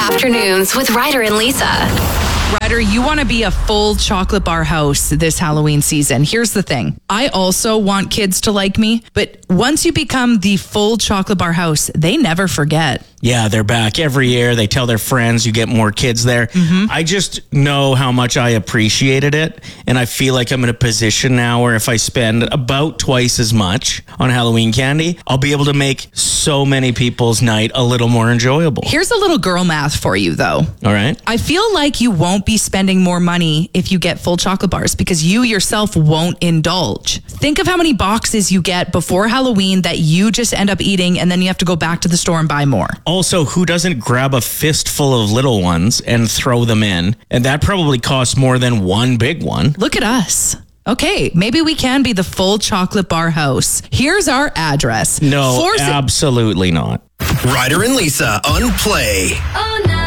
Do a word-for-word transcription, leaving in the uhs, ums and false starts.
Afternoons with Ryder and Lisa. Ryder, you want to be a full chocolate bar house this Halloween season. Here's the thing. I also want kids to like me, but once you become the full chocolate bar house, they never forget. Yeah, they're back every year. They tell their friends, you get more kids there. Mm-hmm. I just know how much I appreciated it. And I feel like I'm in a position now where if I spend about twice as much on Halloween candy, I'll be able to make so many people's night a little more enjoyable. Here's a little girl math for you, though. All right. I feel like you won't be spending more money if you get full chocolate bars because you yourself won't indulge. Think of how many boxes you get before Halloween that you just end up eating and then you have to go back to the store and buy more. Also, who doesn't grab a fistful of little ones and throw them in? And that probably costs more than one big one. Look at us. Okay, maybe we can be the full chocolate bar house. Here's our address. No, Force absolutely not. Ryder and Lisa on Play. Oh, no.